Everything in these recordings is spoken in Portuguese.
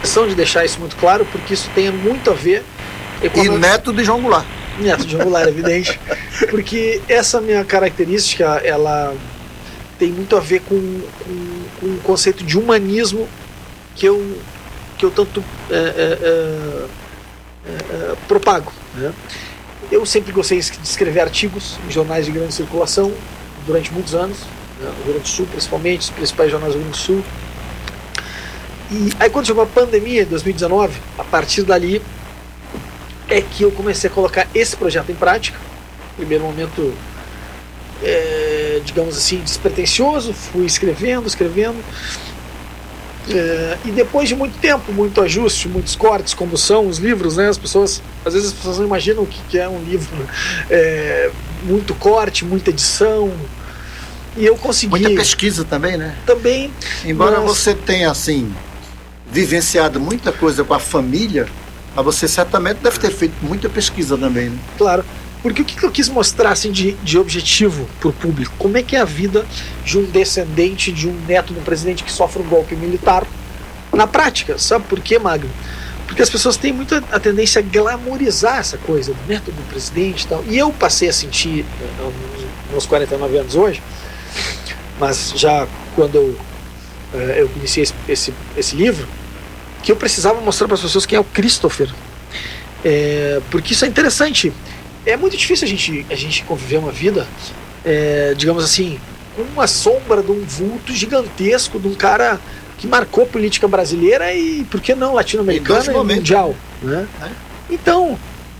questão de deixar isso muito claro, porque isso tem muito a ver... E neto de João Goulart. Neto de João Goulart, evidente. Porque essa minha característica, ela tem muito a ver com o conceito de humanismo que eu tanto propago, né? Eu sempre gostei de escrever artigos em jornais de grande circulação durante muitos anos, né, no Rio Grande do Sul principalmente, os principais jornais do Rio Grande do Sul. E aí quando chegou a pandemia em 2019, a partir dali é que eu comecei a colocar esse projeto em prática. No primeiro momento, digamos assim, despretensioso, fui escrevendo, e depois de muito tempo, muito ajuste, muitos cortes, como são os livros, né? Às vezes as pessoas não imaginam o que é um livro, muito corte, muita edição, e eu consegui... Muita pesquisa também, né? Também. Embora você tenha, assim, vivenciado muita coisa com a família, mas você certamente deve ter feito muita pesquisa também, né? Claro. Porque o que eu quis mostrar assim, de objetivo para o público? Como é que é a vida de um descendente, de um neto de um presidente que sofre um golpe militar na prática? Sabe por quê, Magno? Porque as pessoas têm muita a tendência a glamorizar essa coisa do neto do presidente e tal. E eu passei a sentir, nos meus 49 anos hoje, mas já quando eu iniciei esse livro, que eu precisava mostrar para as pessoas quem é o Christopher. Porque isso é interessante. É muito difícil a gente conviver uma vida, digamos assim, com uma sombra de um vulto gigantesco, de um cara que marcou a política brasileira e, por que não, latino-americana e mundial, né? Então,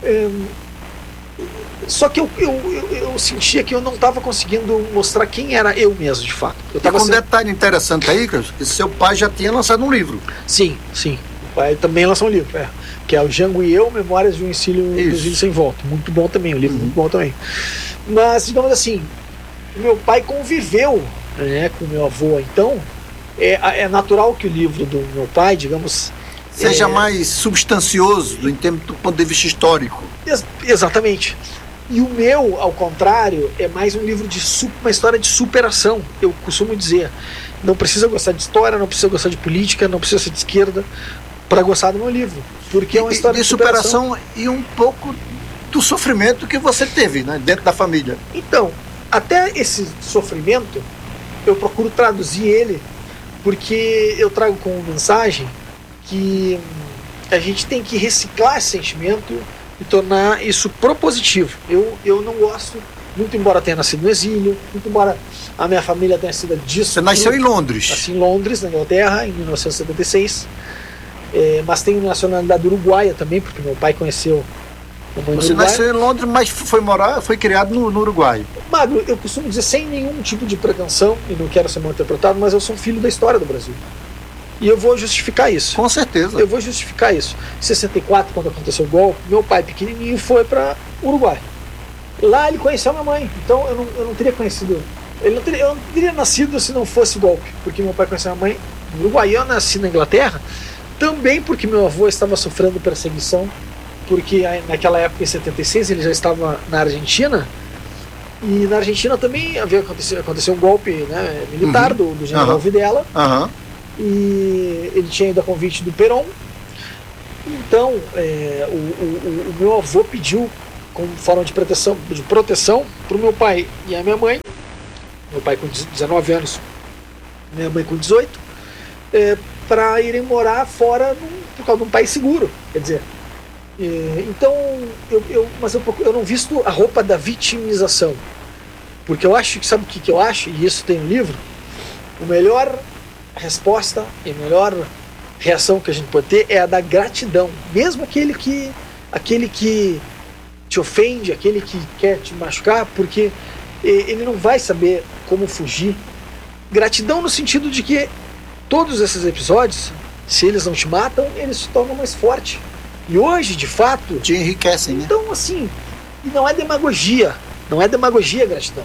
só que eu sentia que eu não estava conseguindo mostrar quem era eu mesmo, de fato. Um detalhe interessante aí, que seu pai já tinha lançado um livro. Sim. O pai também lançou um livro, que é o Jango e Eu, Memórias de um Exílio Sem Volta. Muito bom também, o livro muito bom também. Mas, digamos assim, o meu pai conviveu, né, com o meu avô, então é natural que o livro do meu pai, digamos... Seja mais substancioso do ponto de vista histórico. Exatamente. E o meu, ao contrário, é mais um livro de uma história de superação. Eu costumo dizer, não precisa gostar de história, não precisa gostar de política, não precisa ser de esquerda para gostar do meu livro, porque é uma história de superação e um pouco do sofrimento que você teve, né, dentro da família. Então, até esse sofrimento eu procuro traduzir ele, porque eu trago como mensagem que a gente tem que reciclar esse sentimento e tornar isso propositivo. Eu não gosto, muito embora tenha nascido no exílio, muito embora a minha família tenha sido disso. Você nasceu em Londres? Nasci em Londres, na Inglaterra, em 1976. Mas tenho nacionalidade uruguaia também, porque meu pai conheceu a mãe do Uruguai. Você nasceu em Londres, mas foi criado no Uruguai. Magno, eu costumo dizer sem nenhum tipo de pretensão, e não quero ser mal interpretado, mas eu sou um filho da história do Brasil. E eu vou justificar isso. Com certeza. Eu vou justificar isso. Em 64, quando aconteceu o golpe, meu pai pequenininho foi para Uruguai. Lá ele conheceu a minha mãe, então eu não teria conhecido... eu não teria nascido se não fosse o golpe, porque meu pai conheceu a minha mãe no Uruguai. Eu nasci na Inglaterra, também porque meu avô estava sofrendo perseguição, porque naquela época, em 76, ele já estava na Argentina, e na Argentina também aconteceu um golpe, né, militar do general Videla, e ele tinha ido a convite do Perón. Então o meu avô pediu, como forma de proteção para o meu pai e a minha mãe, meu pai com 19 anos, minha mãe com 18, para irem morar fora por causa de um país seguro. Quer dizer, então eu não visto a roupa da vitimização, porque eu acho que, sabe o que eu acho, e isso tem no livro, o melhor resposta e a melhor reação que a gente pode ter é a da gratidão, mesmo aquele que te ofende, aquele que quer te machucar, porque ele não vai saber como fugir. Gratidão no sentido de que todos esses episódios, se eles não te matam, eles te tornam mais forte. E hoje, de fato, te enriquecem, né? Então, assim, não é demagogia. Não é demagogia a gratidão.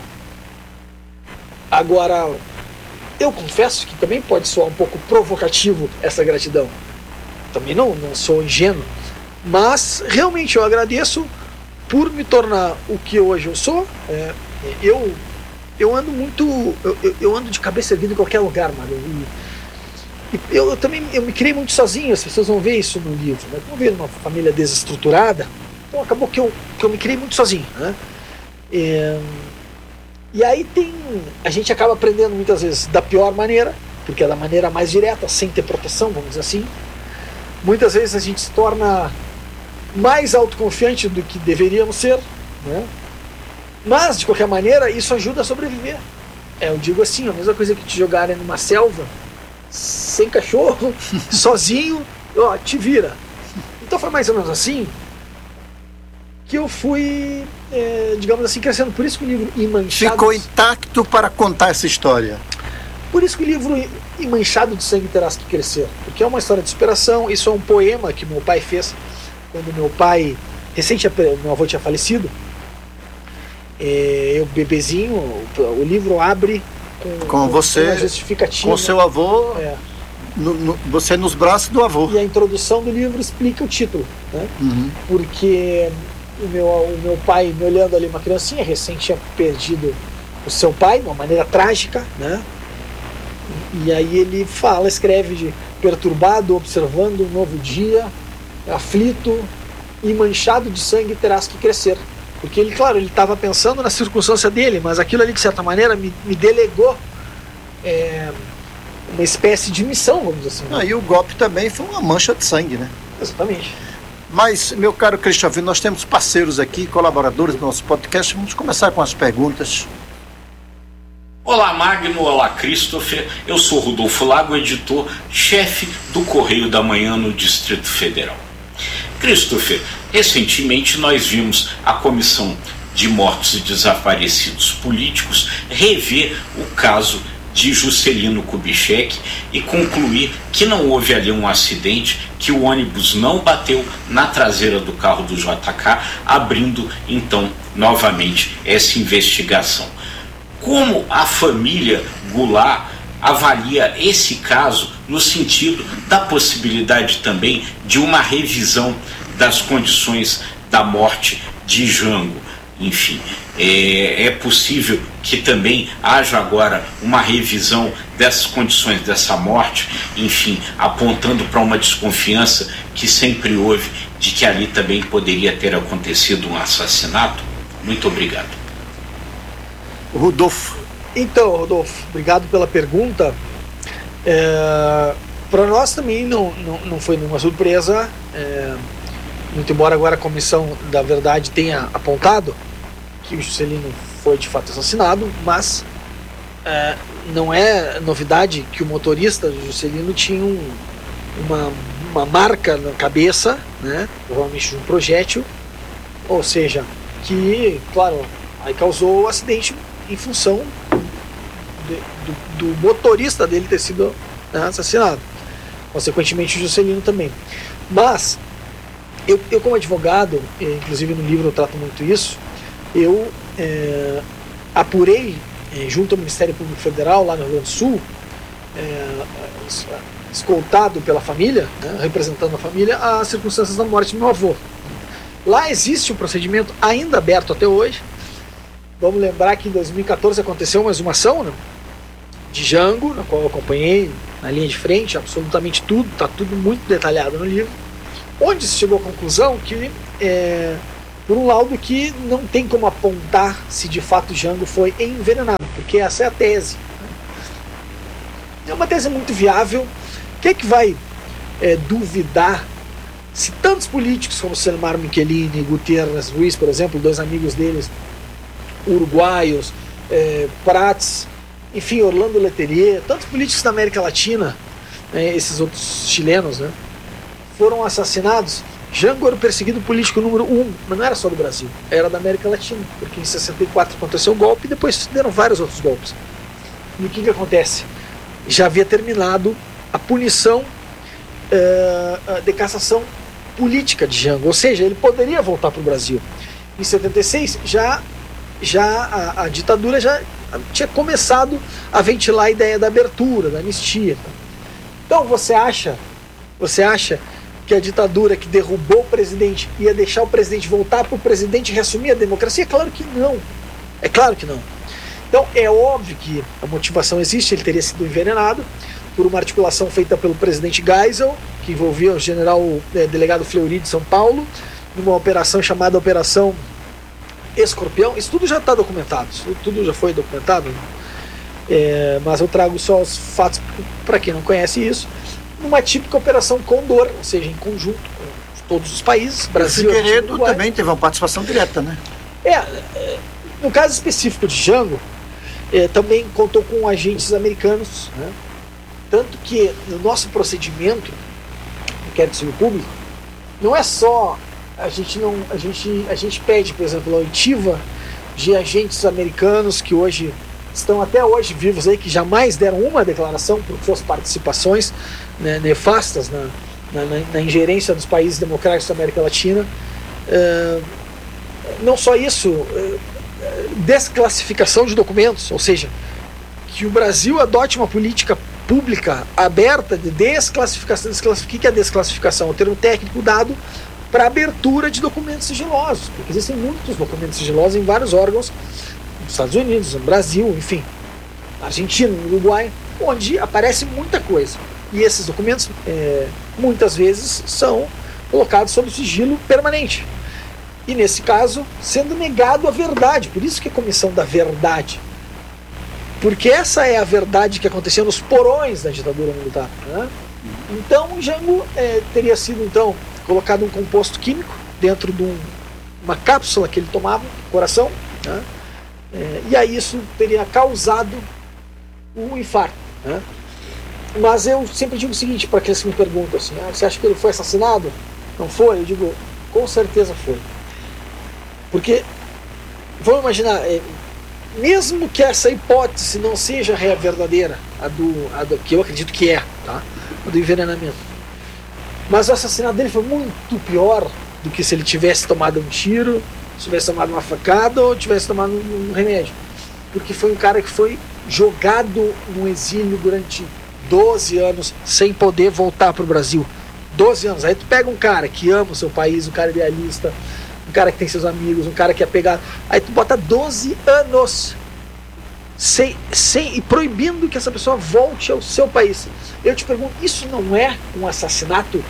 Agora, eu confesso que também pode soar um pouco provocativo essa gratidão. Também não sou ingênuo. Mas, realmente, eu agradeço por me tornar o que hoje eu sou. Eu ando muito... Eu ando de cabeça erguida em qualquer lugar, mano. Eu também me criei muito sozinho, as pessoas vão ver isso no livro, né? Vão ver uma família desestruturada. Então acabou que eu me criei muito sozinho, né? E aí a gente acaba aprendendo muitas vezes da pior maneira, porque é da maneira mais direta, sem ter proteção, vamos dizer assim. Muitas vezes a gente se torna mais autoconfiante do que deveríamos ser, né? Mas, de qualquer maneira, isso ajuda a sobreviver. Eu digo assim, a mesma coisa que te jogarem numa selva, sem cachorro, sozinho, te vira. Então foi mais ou menos assim que eu fui, digamos assim, crescendo. Por isso que o livro Imanchado... Ficou intacto para contar essa história. Por isso que o livro Imanchado de Sangue Terás que Crescer. Porque é uma história de superação. Isso é um poema que meu pai fez quando meu pai... meu avô tinha falecido. Eu, bebezinho, o livro abre com você, uma justificativa. Com seu avô... você nos braços do avô. E a introdução do livro explica o título, né? Uhum. Porque o meu pai, me olhando ali, uma criancinha, recém tinha perdido o seu pai de uma maneira trágica, né? E aí ele escreve de perturbado, observando um novo dia, aflito e manchado de sangue terás que crescer. Porque ele, claro, ele estava pensando na circunstância dele, mas aquilo ali, de certa maneira, me delegou uma espécie de missão, vamos dizer assim. Né? E o golpe também foi uma mancha de sangue, né? Exatamente. Mas, meu caro Christopher, nós temos parceiros aqui, colaboradores do nosso podcast. Vamos começar com as perguntas. Olá, Magno. Olá, Christopher. Eu sou Rodolfo Lago, editor-chefe do Correio da Manhã no Distrito Federal. Christopher, recentemente nós vimos a Comissão de Mortos e Desaparecidos Políticos rever o caso de Juscelino Kubitschek e concluir que não houve ali um acidente, que o ônibus não bateu na traseira do carro do JK, abrindo então novamente essa investigação. Como a família Goulart avalia esse caso no sentido da possibilidade também de uma revisão das condições da morte de Jango? Enfim, é possível que também haja agora uma revisão dessas condições dessa morte, enfim, apontando para uma desconfiança que sempre houve de que ali também poderia ter acontecido um assassinato? Muito obrigado. Rodolfo. Então, Rodolfo, obrigado pela pergunta. Para nós também não foi nenhuma surpresa, muito embora agora a Comissão da Verdade tenha apontado que o Juscelino foi de fato assassinado, mas não é novidade que o motorista do Juscelino tinha uma marca na cabeça, né, provavelmente de um projétil, ou seja, que, claro, aí causou o acidente em função do motorista dele ter sido, né, assassinado. Consequentemente o Juscelino também. Mas eu como advogado, inclusive no livro eu trato muito isso, eu apurei junto ao Ministério Público Federal lá no Rio Grande do Sul, escoltado pela família, né, representando a família, as circunstâncias da morte do meu avô. Lá existe um procedimento ainda aberto até hoje. Vamos lembrar que em 2014 aconteceu mais uma ação, né, de Jango, na qual eu acompanhei na linha de frente absolutamente tudo, está tudo muito detalhado no livro, onde se chegou à conclusão que, por um laudo, que não tem como apontar se de fato Jango foi envenenado, porque essa é a tese. É uma tese muito viável. Quem é que vai duvidar se tantos políticos como Selmar Michelini, Gutierrez Ruiz, por exemplo, dois amigos deles, uruguaios, Prats, enfim, Orlando Letelier, tantos políticos da América Latina, esses outros chilenos, né, foram assassinados? Jango era o perseguido político número 1, mas não era só do Brasil, era da América Latina, porque em 64 aconteceu o golpe e depois deram vários outros golpes. E o que acontece? Já havia terminado a punição de cassação política de Jango, ou seja, ele poderia voltar para o Brasil. Em 76 já a ditadura já tinha começado a ventilar a ideia da abertura, da anistia. Então você acha que a ditadura que derrubou o presidente ia deixar o presidente voltar para o presidente reassumir a democracia? Claro que não. É claro que não. Então é óbvio que a motivação existe, ele teria sido envenenado. por uma articulação feita pelo presidente Geisel, que envolvia o general delegado Fleury de São Paulo, numa operação chamada Operação Escorpião. Isso tudo já está documentado, isso tudo já foi documentado, mas eu trago só os fatos para quem não conhece isso. Numa típica Operação Condor, ou seja, em conjunto com todos os países, Brasil, o Figueiredo também teve uma participação direta, né? No caso específico de Jango, também contou com agentes americanos, né? Tanto que no nosso procedimento, inquérito civil público, não é só a gente pede, por exemplo, a oitiva de agentes americanos que hoje estão até hoje vivos aí, que jamais deram uma declaração por suas participações, né, nefastas na ingerência dos países democráticos da América Latina. Não só isso, desclassificação de documentos, ou seja, que o Brasil adote uma política pública aberta de desclassificação. O que é desclassificação? O termo técnico dado para abertura de documentos sigilosos, porque existem muitos documentos sigilosos em vários órgãos, nos Estados Unidos, no Brasil, enfim, na Argentina, no Uruguai, onde aparece muita coisa. E esses documentos, muitas vezes, são colocados sob sigilo permanente. E, nesse caso, sendo negado a verdade. Por isso que é a Comissão da Verdade. Porque essa é a verdade que aconteceu nos porões da ditadura militar, né? Então, o Jango teria sido, então, colocado um composto químico dentro de uma cápsula que ele tomava no coração, né? E aí isso teria causado um infarto, né? Mas eu sempre digo o seguinte para aqueles que me perguntam assim: você acha que ele foi assassinado? Não foi? Eu digo, com certeza foi. Porque, vamos imaginar, mesmo que essa hipótese não seja a verdadeira, a do que eu acredito que é, tá? A do envenenamento, mas o assassinato dele foi muito pior do que se ele tivesse tomado um tiro, se tivesse tomado uma facada ou tivesse tomado um remédio, porque foi um cara que foi jogado no exílio durante 12 anos sem poder voltar para o Brasil. 12 anos. Aí tu pega um cara que ama o seu país, um cara idealista, um cara que tem seus amigos, um cara que é pegado, aí tu bota 12 anos e proibindo que essa pessoa volte ao seu país. Eu te pergunto, isso não é um assassinato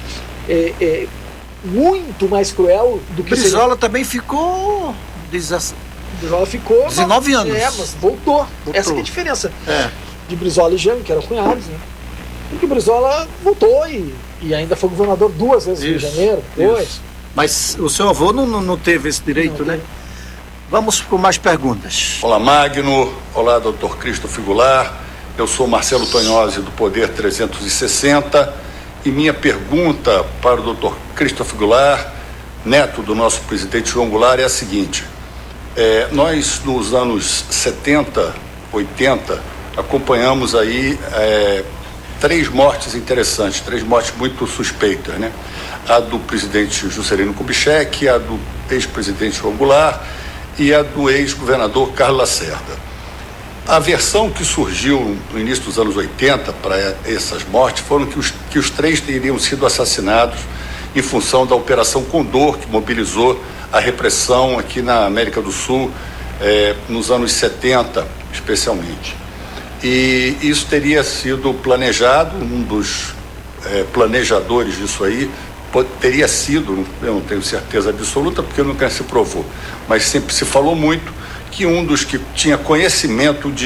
muito mais cruel do que... Brizola também ficou... Brizola ficou 19 anos. Mas voltou. Essa que é a diferença de Brizola e Jango, que eram cunhados, né? Porque Brizola voltou e ainda foi governador 2 vezes no Rio de Janeiro, depois. Mas o seu avô não teve esse direito, né? Vamos com mais perguntas. Olá, Magno. Olá, Dr. Christopher Goulart. Eu sou Marcelo Tonhozzi, do Poder 360. E minha pergunta para o Dr. Christopher Goulart, neto do nosso presidente João Goulart, é a seguinte. Nós, nos anos 70, 80, acompanhamos aí 3 mortes interessantes, 3 mortes muito suspeitas, né? A do presidente Juscelino Kubitschek, a do ex-presidente João Goulart e a do ex-governador Carlos Lacerda. A versão que surgiu no início dos anos 80 para essas mortes foram que os 3 teriam sido assassinados em função da Operação Condor, que mobilizou a repressão aqui na América do Sul, nos anos 70, especialmente. E isso teria sido planejado, um dos planejadores disso aí teria sido, eu não tenho certeza absoluta porque nunca se provou, mas sempre se falou muito que um dos que tinha conhecimento de